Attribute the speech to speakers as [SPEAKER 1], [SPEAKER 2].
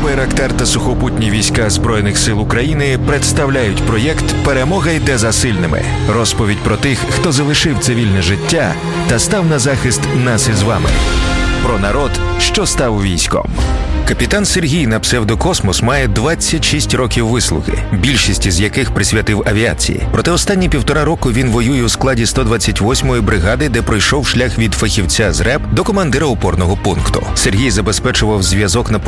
[SPEAKER 1] «Байрактар» та сухопутні війська Збройних сил України представляють проєкт «Перемога йде за сильними». Розповідь про тих, хто залишив цивільне життя та став на захист нас із вами. Про народ, що став військом. Капітан Сергій на псевдокосмос має 26 років вислуги, більшість із яких присвятив авіації. Проте останні 1,5 року він воює у складі 128-ї бригади, де пройшов шлях від фахівця з РЕБ до командира опорного пункту. Сергій забезпечував зв'язок на